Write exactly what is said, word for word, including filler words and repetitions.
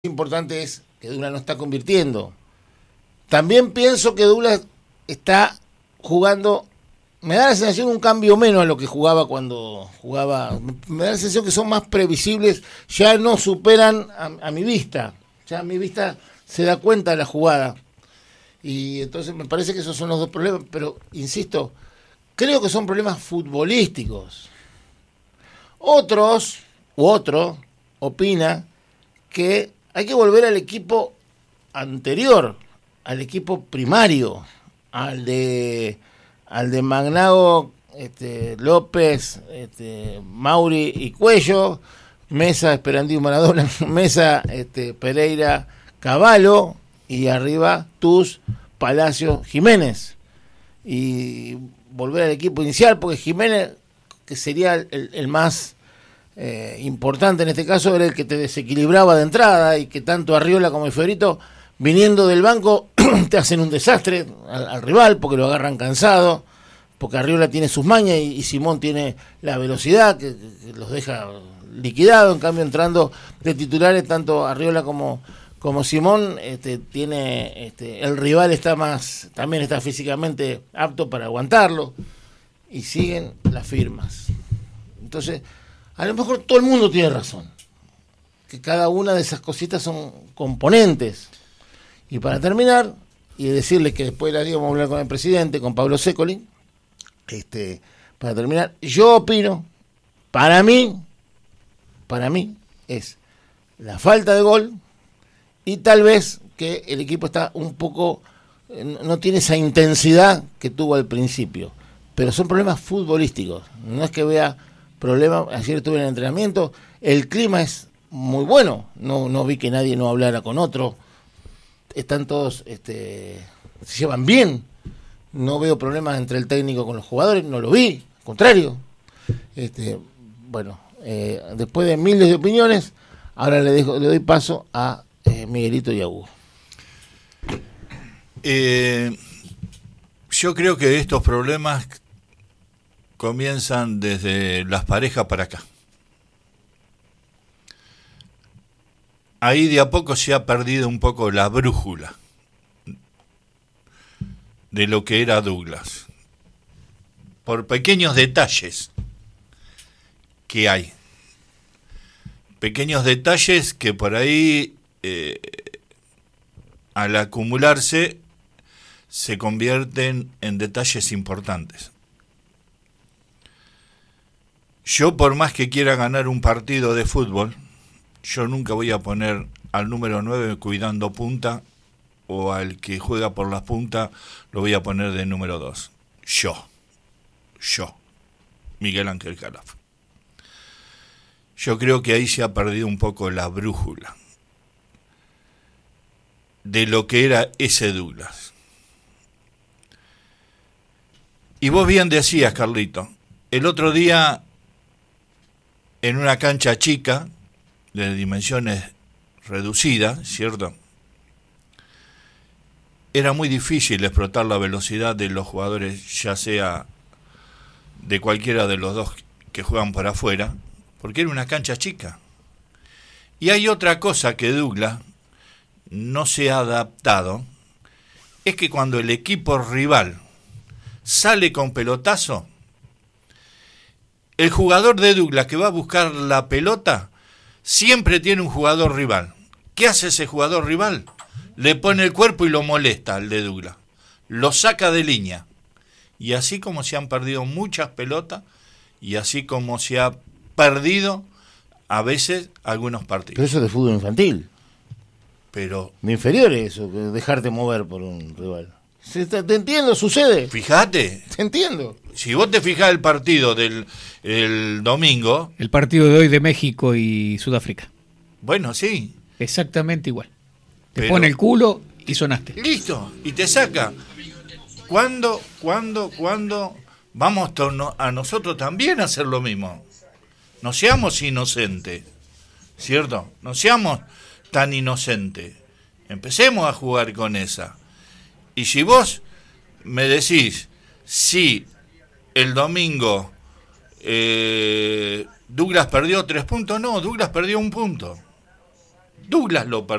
importante es que Douglas no está convirtiendo. También pienso que Douglas está jugando, me da la sensación un cambio menos a lo que jugaba cuando jugaba, me da la sensación que son más previsibles, ya no superan a, a mi vista, ya a mi vista se da cuenta de la jugada. Y entonces me parece que esos son los dos problemas, pero insisto, creo que son problemas futbolísticos. Otros, u otro, opina que hay que volver al equipo anterior, al equipo primario, al de al de Magnago, este, López, este, Mauri y Cuello, Mesa, Esperandí, Maradona, Mesa, este, Pereira, Cavallo y arriba Tuz, Palacio, Jiménez. Y volver al equipo inicial, porque Jiménez, que sería el, el más eh, importante en este caso, era el que te desequilibraba de entrada y que tanto Arriola como el Fiorito, viniendo del banco, te hacen un desastre al, al rival porque lo agarran cansado, porque Arriola tiene sus mañas y, y Simón tiene la velocidad que, que los deja liquidados. En cambio, entrando de titulares, tanto Arriola como como Simón, este, tiene, este, el rival está más, también está físicamente apto para aguantarlo, y siguen las firmas. Entonces, a lo mejor todo el mundo tiene razón, que cada una de esas cositas son componentes. Y para terminar, y decirles que después de la liga vamos a hablar con el presidente, con Pablo Secoli, este, para terminar, yo opino, para mí, para mí, es la falta de gol. Y tal vez que el equipo está un poco, no tiene esa intensidad que tuvo al principio, pero son problemas futbolísticos, no es que vea problemas. Ayer estuve en el entrenamiento, el clima es muy bueno, no no vi que nadie no hablara con otro, están todos, este, se llevan bien, no veo problemas entre el técnico con los jugadores, no lo vi, al contrario. Este, bueno, eh, después de miles de opiniones, ahora le dejo, le doy paso a Eh, Miguelito y Agu. Eh, yo creo que estos problemas comienzan desde las parejas para acá. Ahí de a poco se ha perdido un poco la brújula de lo que era Douglas, por pequeños detalles que hay. Pequeños detalles que por ahí, Eh, al acumularse, se convierten en detalles importantes. Yo, por más que quiera ganar un partido de fútbol, yo nunca voy a poner al número nueve cuidando punta, o al que juega por las puntas lo voy a poner de número dos. Yo, yo, Miguel Ángel Calaf. Yo creo que ahí se ha perdido un poco la brújula de lo que era ese Douglas. Y vos bien decías, Carlito, el otro día, en una cancha chica, de dimensiones reducidas, ¿cierto?, era muy difícil explotar la velocidad de los jugadores, ya sea de cualquiera de los dos que juegan por afuera, porque era una cancha chica. Y hay otra cosa que Douglas no se ha adaptado, es que cuando el equipo rival sale con pelotazo, el jugador de Douglas que va a buscar la pelota siempre tiene un jugador rival. ¿Qué hace ese jugador rival? Le pone el cuerpo y lo molesta al de Douglas, lo saca de línea. Y así como se han perdido muchas pelotas, y así como se ha perdido a veces algunos partidos. Pero eso es de fútbol infantil. Pero de inferiores, eso, que dejarte mover por un rival. Te, te entiendo, sucede. Fíjate. Te entiendo. Si vos te fijás el partido del el domingo. El partido de hoy de México y Sudáfrica. Bueno, sí. Exactamente igual. Te Pero, pone el culo y sonaste. Listo, y te saca. ¿Cuándo, cuándo, cuándo vamos a nosotros también a hacer lo mismo? No seamos inocentes, ¿cierto? No seamos tan inocente. Empecemos a jugar con esa. Y si vos me decís, si el domingo eh, Douglas perdió tres puntos, no, Douglas perdió un punto. Douglas lo perdió.